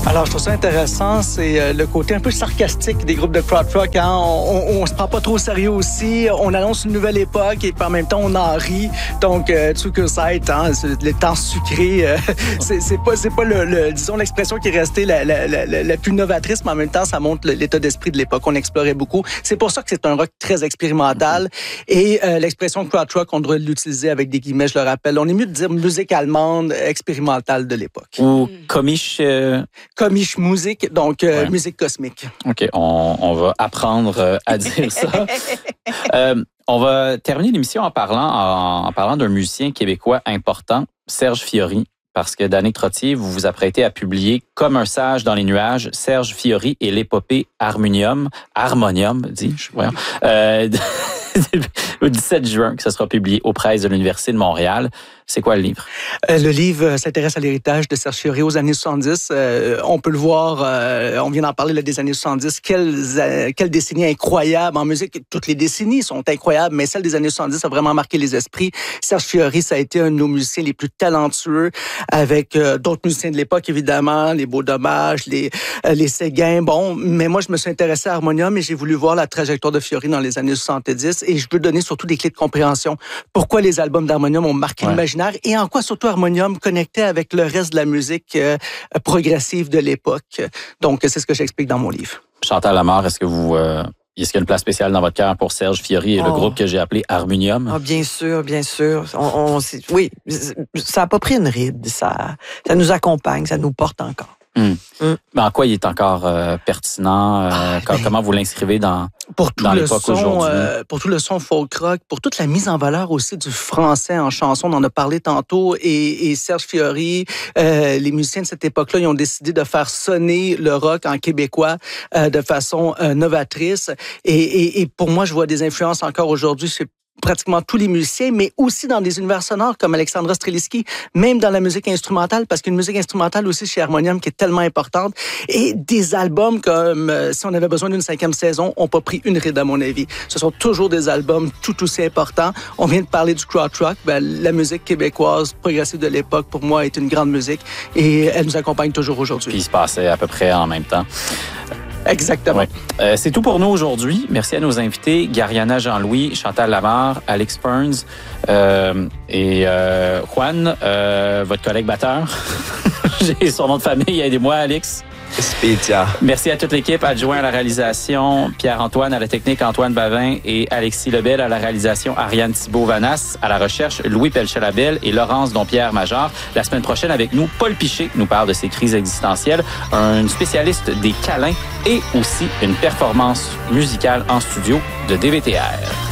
Alors, je trouve ça intéressant, c'est le côté un peu sarcastique des groupes de krautrock. Hein? On se prend pas trop au sérieux aussi. On annonce une nouvelle époque et puis en même temps, on en rit. Donc, Zuckerzeit, hein, les temps sucrés, c'est pas disons, l'expression qui est restée la plus novatrice, mais en même temps, ça montre l'état d'esprit de l'époque. On explorait beaucoup. C'est pour ça que c'est un rock très expérimental. Et l'expression krautrock, on devrait l'utiliser avec des guillemets, je le rappelle. On est mieux de dire musique allemande expérimentale de l'époque. Ou Komisch... Komisch Musik, donc musique cosmique. OK, on va apprendre à dire ça. On va terminer l'émission en parlant d'un musicien québécois important, Serge Fiori, parce que Danick Trottier, vous vous apprêtez à publier Comme un sage dans les nuages, Serge Fiori et l'épopée Harmonium, dis-je, voyons, le 17 juin, que ça sera publié aux presses de l'Université de Montréal. C'est quoi le livre? Le livre s'intéresse à l'héritage de Serge Fiori aux années 70. On peut le voir, on vient d'en parler là, des années 70. Quelle décennie incroyable en musique. Toutes les décennies sont incroyables, mais celle des années 70 a vraiment marqué les esprits. Serge Fiori, ça a été un de nos musiciens les plus talentueux, avec d'autres musiciens de l'époque, évidemment, les Beaux Dommages, les Séguin. Bon, mais moi, je me suis intéressé à Harmonium et j'ai voulu voir la trajectoire de Fiori dans les années 70 et je veux donner surtout des clés de compréhension. Pourquoi les albums d'Harmonium ont marqué l'imaginaire et en quoi surtout Harmonium connectait avec le reste de la musique progressive de l'époque. Donc, c'est ce que j'explique dans mon livre. Chantal Lamarre, est-ce qu'il y a une place spéciale dans votre cœur pour Serge Fiori et le groupe que j'ai appelé Harmonium? Bien sûr, bien sûr. Oui, ça n'a pas pris une ride. Ça nous accompagne, ça nous porte encore. Mais en quoi il est encore pertinent? Comment vous l'inscrivez dans l'époque aujourd'hui? Pour tout le son folk rock, pour toute la mise en valeur aussi du français en chanson, on en a parlé tantôt, et Serge Fiori, les musiciens de cette époque-là, ils ont décidé de faire sonner le rock en québécois de façon novatrice. Et pour moi, je vois des influences encore aujourd'hui chez pratiquement tous les musiciens, mais aussi dans des univers sonores comme Alexandra Strelitzky, même dans la musique instrumentale, parce qu'une musique instrumentale aussi chez Harmonium qui est tellement importante. Et des albums comme Si on avait besoin d'une 5e saison, n'ont pas pris une ride à mon avis. Ce sont toujours des albums tout aussi importants. On vient de parler du krautrock. La musique québécoise progressive de l'époque, pour moi, est une grande musique et elle nous accompagne toujours aujourd'hui. Puis il se passait à peu près en même temps. Exactement. Ouais. C'est tout pour nous aujourd'hui. Merci à nos invités, Gariana Jean-Louis, Chantal Lamarre, Alex Burns et Juan, votre collègue batteur. J'ai son nom de famille, aidez-moi, Alex. Spetia. Merci à toute l'équipe, adjoint à la réalisation, Pierre-Antoine à la technique, Antoine Bavin et Alexis Lebel à la réalisation, Ariane Thibault-Vanas à la recherche, Louis Pelchet-Labelle et Laurence Dompierre-Major. La semaine prochaine avec nous, Paul Piché nous parle de ses crises existentielles, un spécialiste des câlins et aussi une performance musicale en studio de DVTR.